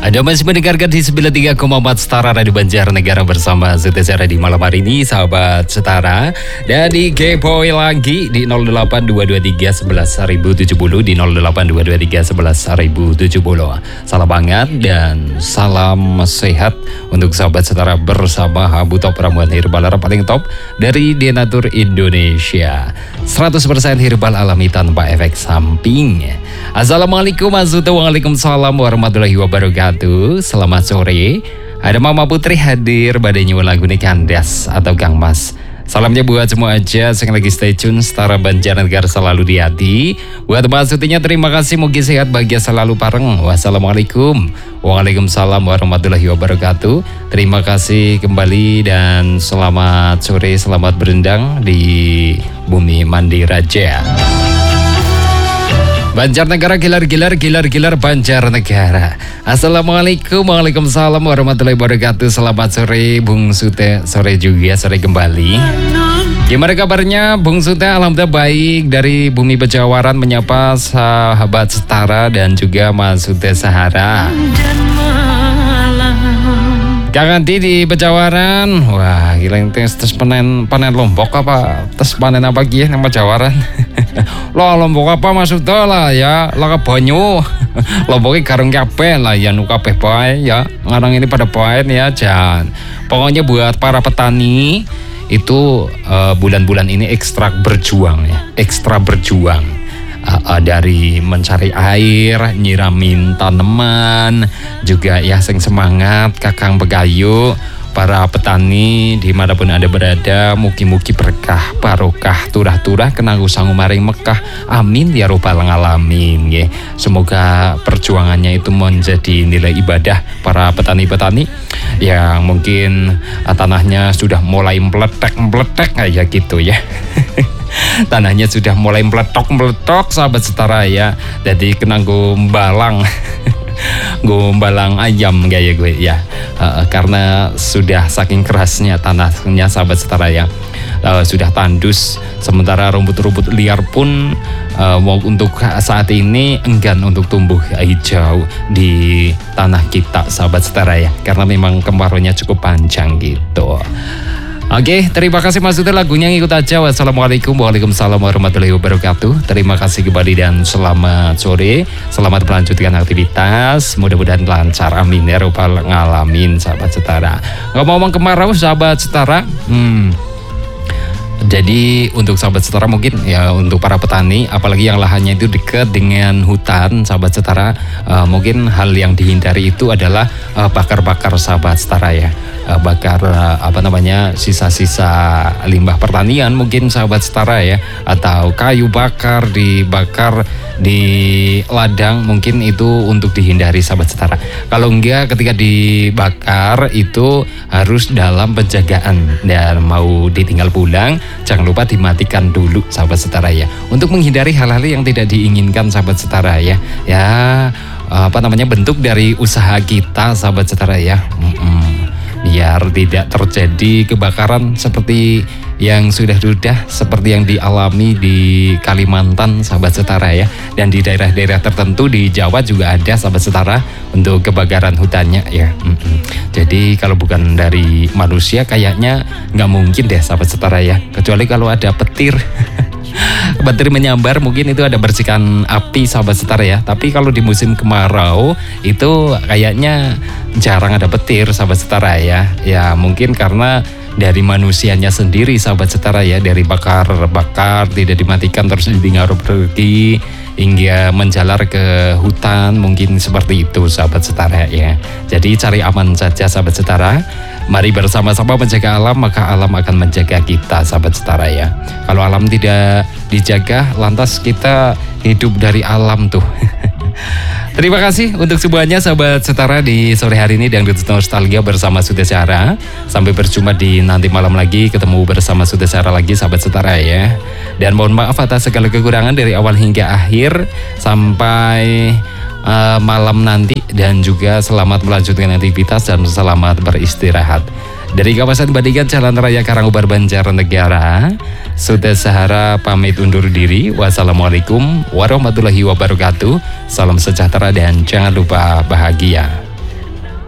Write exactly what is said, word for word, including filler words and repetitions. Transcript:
Anda masih mendengarkan di sembilan puluh tiga koma empat Setara Radio Banjarnegara bersama Setara di malam hari ini, sahabat Setara. Dan di Kepoy lagi di nol delapan dua dua tiga sebelas seribu tujuh puluh, di nol delapan dua dua tiga sebelas seribu tujuh puluh. Salam hangat dan salam sehat untuk sahabat Setara bersama Habu Top Ramuan Herbal paling top dari Denatur Indonesia. seratus persen herbal alami tanpa efek samping. Assalamualaikum Waalaikumsalam warahmatullahi wabarakatuh. Selamat sore. Ada Mama Putri hadir pada nyuwun lagu nih kandas atau Kang Mas. Salamnya buat semua aja yang lagi stay tune Setara Banjarnegara selalu di hati. Buat maksudnya terima kasih, mungkin sehat bahagia selalu pareng. Wassalamualaikum Waalaikumsalam warahmatullahi wabarakatuh. Terima kasih kembali dan selamat sore, selamat berendang di bumi Mandi Raja. Banjarnegara gilar-gilar, gilar-gilar Banjarnegara. Assalamualaikum, waalaikumsalam warahmatullahi wabarakatuh. Selamat sore Bung Sute, sore juga, sore kembali. Gimana kabarnya Bung Sute? Alhamdulillah baik. Dari bumi Pejawaran menyapa sahabat Setara dan juga Mas Sute Sahara. Kang Andi di Pejawaran, wah gila tes tes panen panen lombok apa tes panen apa gitu yang Pejawaran. Lo lombok apa maksudnya lah ya, lah banyu. Lomboknya garung kabeh lah ya, nu kabeh bae ya. Ngarang ini pada poin ya, jangan. Pokoknya buat para petani itu uh, bulan-bulan ini ekstra berjuang ya, ekstra berjuang. Uh, uh, dari mencari air, nyiramin tanaman, juga ya sing semangat kakang begayu para petani dimanapun Anda berada, mugi-mugi berkah barokah turah-turah kenanggu sangu maring Mekah, amin ya robbal alamin ya. Semoga perjuangannya itu menjadi nilai ibadah para petani-petani yang mungkin uh, tanahnya sudah mulai meletek-meletek kayak gitu ya. Tanahnya sudah mulai meletok-meletok sahabat Setara ya. Jadi kena gombalang gombalang ayam kayak gue ya. Uh, karena sudah saking kerasnya tanahnya sahabat Setara ya. Uh, sudah tandus, sementara rumput-rumput liar pun uh, untuk saat ini enggan untuk tumbuh hijau di tanah kita sahabat Setara ya. Karena memang kemaraunya cukup panjang gitu. Oke, terima kasih Mas Uter, lagunya ngikut aja. Wassalamualaikum Waalaikumsalam warahmatullahi wabarakatuh. Terima kasih kembali dan selamat sore. Selamat melanjutkan aktivitas. Mudah-mudahan lancar, amin ya robbal ngalamin sahabat Setara. Ngomong-ngomong kemarau sahabat Setara, hmm, jadi untuk sahabat Setara mungkin ya untuk para petani, apalagi yang lahannya itu dekat dengan hutan sahabat Setara, uh, mungkin hal yang dihindari itu adalah uh, bakar-bakar sahabat Setara ya. Bakar apa namanya sisa-sisa limbah pertanian mungkin sahabat Setara ya, atau kayu bakar dibakar di ladang, mungkin itu untuk dihindari sahabat Setara. Kalau enggak ketika dibakar itu harus dalam penjagaan, dan mau ditinggal pulang jangan lupa dimatikan dulu sahabat Setara ya, untuk menghindari hal-hal yang tidak diinginkan sahabat Setara ya. Ya apa namanya bentuk dari usaha kita sahabat Setara ya. Mm-mm. Biar tidak terjadi kebakaran seperti yang sudah-sudah seperti yang dialami di Kalimantan sahabat Setara ya, dan di daerah-daerah tertentu di Jawa juga ada sahabat Setara untuk kebakaran hutannya ya. Mm-mm. Jadi kalau bukan dari manusia kayaknya nggak mungkin deh sahabat Setara ya, kecuali kalau ada petir. Petir menyambar mungkin itu ada bercikan api sahabat Setara ya. Tapi kalau di musim kemarau itu kayaknya jarang ada petir sahabat Setara ya. Ya mungkin karena dari manusianya sendiri sahabat Setara ya, dari bakar-bakar tidak dimatikan terus ditinggal pergi hingga menjalar ke hutan, mungkin seperti itu sahabat Setara ya. Jadi cari aman saja sahabat Setara. Mari bersama-sama menjaga alam, maka alam akan menjaga kita sahabat Setara ya. Kalau alam tidak dijaga, lantas kita hidup dari alam tuh. Terima kasih untuk semuanya sahabat Setara di sore hari ini Dangdut Nostalgia bersama Sute Sahara. Sampai berjumpa di nanti malam lagi, ketemu bersama Sute Sahara lagi sahabat Setara ya. Dan mohon maaf atas segala kekurangan dari awal hingga akhir sampai uh, malam nanti, dan juga selamat melanjutkan aktivitas dan selamat beristirahat. Dari kawasan Badigan, Jalan Raya Karangubar, Banjarnegara, Sute Sahara pamit undur diri. Wassalamualaikum warahmatullahi wabarakatuh. Salam sejahtera dan jangan lupa bahagia.